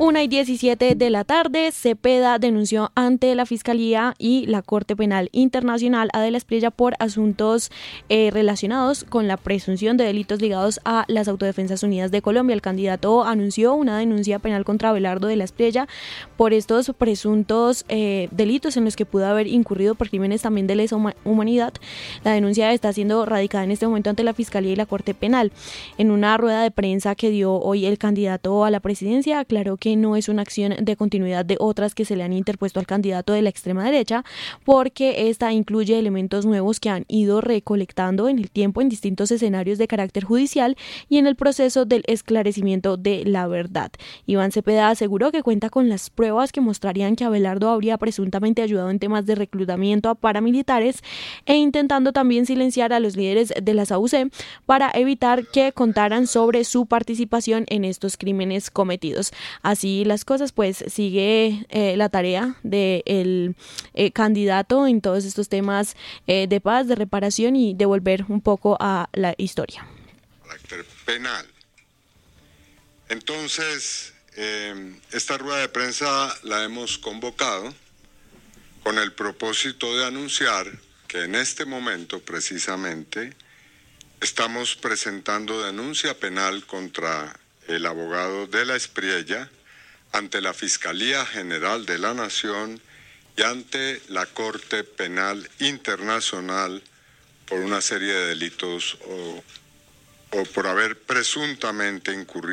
1:17 de la tarde, Cepeda denunció ante la Fiscalía y la Corte Penal Internacional a De la Espriella por asuntos relacionados con la presunción de delitos ligados a las Autodefensas Unidas de Colombia. El candidato anunció una denuncia penal contra Abelardo De la Espriella por estos presuntos delitos en los que pudo haber incurrido por crímenes también de lesa humanidad. La denuncia está siendo radicada en este momento ante la Fiscalía y la Corte Penal. En una rueda de prensa que dio hoy el candidato a la presidencia, aclaró que no es una acción de continuidad de otras que se le han interpuesto al candidato de la extrema derecha, porque esta incluye elementos nuevos que han ido recolectando en el tiempo en distintos escenarios de carácter judicial y en el proceso del esclarecimiento de la verdad. Iván Cepeda aseguró que cuenta con las pruebas que mostrarían que Abelardo habría presuntamente ayudado en temas de reclutamiento a paramilitares e intentando también silenciar a los líderes de las AUC para evitar que contaran sobre su participación en estos crímenes cometidos. Así las cosas, pues sigue la tarea del candidato en todos estos temas de paz, de reparación y de volver un poco a la historia. Carácter penal. Entonces, esta rueda de prensa la hemos convocado con el propósito de anunciar que en este momento precisamente estamos presentando denuncia penal contra el abogado De la Espriella ante la Fiscalía General de la Nación y ante la Corte Penal Internacional por una serie de delitos o por haber presuntamente incurrido